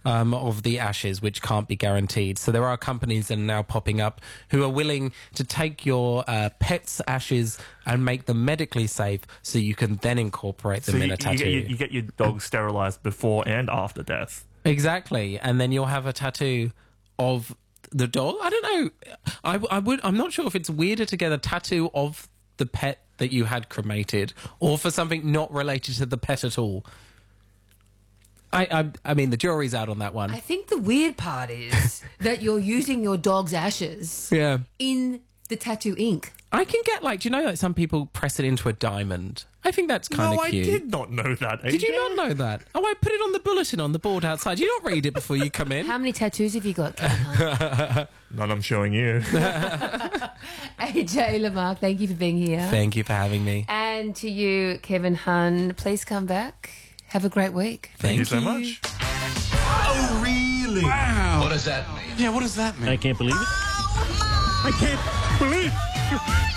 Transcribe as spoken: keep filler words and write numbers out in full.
um, of the ashes, which can't be guaranteed. So there are companies that are now popping up who are willing to take your uh, pet's ashes and make them medically safe so you can then incorporate them So in you, a tattoo. you, get, you get your dog sterilised before and after death. Exactly. And then you'll have a tattoo of the dog. I don't know. I, I would, I'm not sure if it's weirder to get a tattoo of the pet that you had cremated or for something not related to the pet at all. I, I, I mean, the jury's out on that one. I think the weird part is that you're using your dog's ashes Yeah. in the tattoo ink. I can get, like, do you know that some people press it into a diamond? I think that's kind of No, I cute. did not know that. Did you not know that? Oh, I put it on the bulletin on the board outside. Do you not read it before you come in? How many tattoos have you got, Kevin Hunt? None I'm showing you. A J Lamarck, thank you for being here. Thank you for having me. And to you, Kevin Hun, please come back. Have a great week. Thank you so you. much. Oh, really? Wow. What does that mean? Yeah, what does that mean? I can't believe it. I can't believe